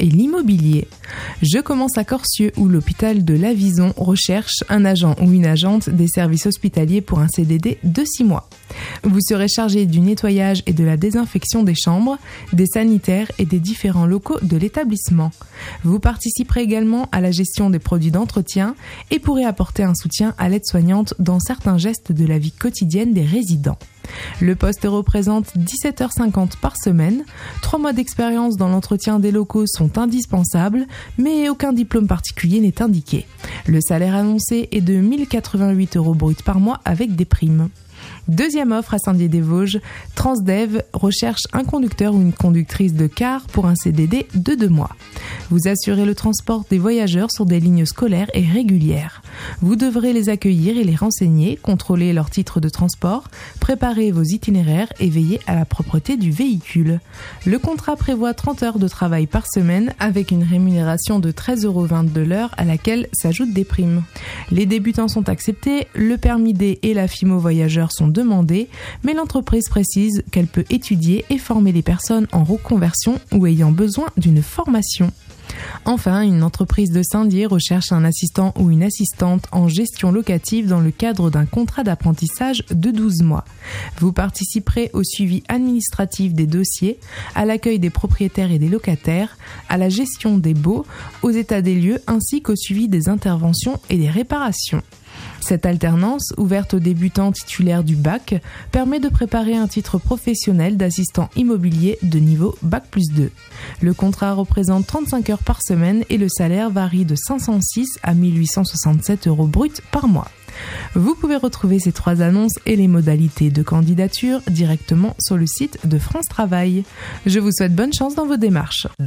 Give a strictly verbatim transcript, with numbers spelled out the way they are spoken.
et l'immobilier. Je commence à Corcieux où l'hôpital de l'Avison recherche un agent ou une agente des services hospitaliers pour un C D D de six mois. Vous serez chargé du nettoyage et de la désinfection des chambres, des sanitaires et des différents locaux de l'établissement. Vous participerez également à la gestion des produits d'entretien et pourrez apporter un soutien à l'aide-soignante dans certains gestes de la vie quotidienne des résidents. Le poste représente dix-sept heures cinquante par semaine. Trois mois d'expérience dans l'entretien des locaux sont indispensables, mais aucun diplôme particulier n'est indiqué. Le salaire annoncé est de mille quatre-vingt-huit euros bruts par mois avec des primes. Deuxième offre à Saint-Dié-des-Vosges, Transdev recherche un conducteur ou une conductrice de car pour un C D D de deux mois. Vous assurez le transport des voyageurs sur des lignes scolaires et régulières. Vous devrez les accueillir et les renseigner, contrôler leur titre de transport, préparer vos itinéraires et veiller à la propreté du véhicule. Le contrat prévoit trente heures de travail par semaine avec une rémunération de treize euros vingt-deux l'heure à laquelle s'ajoutent des primes. Les débutants sont acceptés, le permis D et la FIMO voyageurs sont demandés, mais l'entreprise précise qu'elle peut étudier et former les personnes en reconversion ou ayant besoin d'une formation. Enfin, une entreprise de Saint-Dié recherche un assistant ou une assistante en gestion locative dans le cadre d'un contrat d'apprentissage de douze mois. Vous participerez au suivi administratif des dossiers, à l'accueil des propriétaires et des locataires, à la gestion des baux, aux états des lieux ainsi qu'au suivi des interventions et des réparations. Cette alternance, ouverte aux débutants titulaires du bac, permet de préparer un titre professionnel d'assistant immobilier de niveau bac plus deux. Le contrat représente trente-cinq heures par semaine et le salaire varie de cinq cent six à mille huit cent soixante-sept euros bruts par mois. Vous pouvez retrouver ces trois annonces et les modalités de candidature directement sur le site de France Travail. Je vous souhaite bonne chance dans vos démarches.